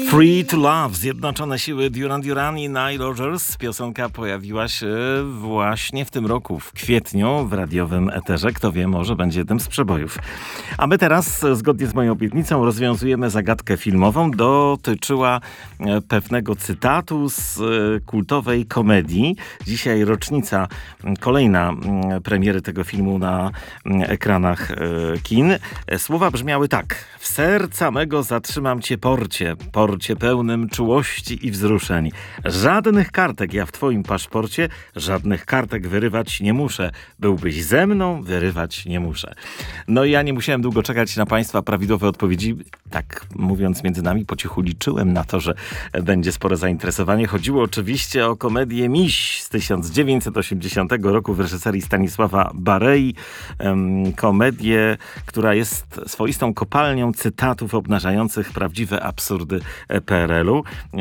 Free to Love, Zjednoczone Siły, Duran Duran i Nile Rodgers. Piosenka pojawiła się właśnie w tym roku, w kwietniu, w radiowym eterze. Kto wie, może będzie jednym z przebojów. A my teraz, zgodnie z moją obietnicą, rozwiązujemy zagadkę filmową. Dotyczyła pewnego cytatu z kultowej komedii. Dzisiaj rocznica kolejna premiery tego filmu na ekranach kin. Słowa brzmiały tak. W serca mego zatrzymam cię, porcie pełnym czułości i wzruszeń. Żadnych kartek ja w twoim paszporcie, żadnych kartek wyrywać nie muszę. Byłbyś ze mną, wyrywać nie muszę. No i ja nie musiałem długo czekać na państwa prawidłowe odpowiedzi. Tak mówiąc między nami, po cichu liczyłem na to, że będzie spore zainteresowanie. Chodziło oczywiście o komedię Miś z 1980 roku w reżyserii Stanisława Barei. Komedię, która jest swoistą kopalnią cytatów obnażających prawdziwe absurdy PRL-u.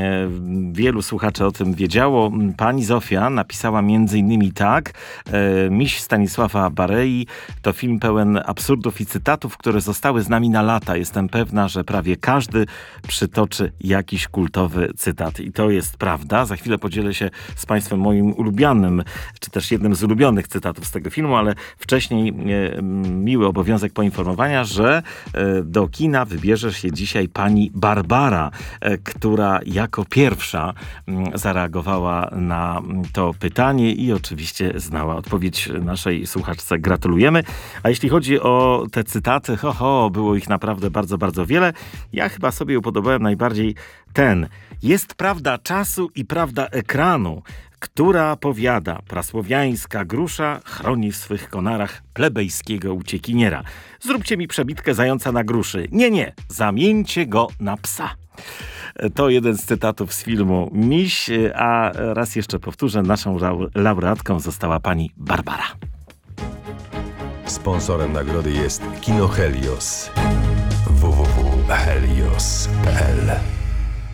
Wielu słuchaczy o tym wiedziało. Pani Zofia napisała m.in. tak. Miś Stanisława Barei to film pełen absurdów i cytatów, które zostały z nami na lata. Jestem pewna, że prawie każdy przytoczy jakiś kultowy cytat. I to jest prawda. Za chwilę podzielę się z państwem moim ulubionym, czy też jednym z ulubionych cytatów z tego filmu, ale wcześniej miły obowiązek poinformowania, że do kina wybierze się dzisiaj pani Barbara, która jako pierwsza zareagowała na to pytanie i oczywiście znała odpowiedź naszej słuchaczce. Gratulujemy. A jeśli chodzi o te cytaty, było ich naprawdę bardzo, bardzo wiele. Ja chyba sobie upodobałem najbardziej ten. Jest prawda czasu i prawda ekranu, która powiada, prasłowiańska grusza chroni w swych konarach plebejskiego uciekiniera. Zróbcie mi przebitkę zająca na gruszy. Nie, zamieńcie go na psa. To jeden z cytatów z filmu Miś, a raz jeszcze powtórzę, naszą laureatką została pani Barbara. Sponsorem nagrody jest Kino Helios. www.helios.pl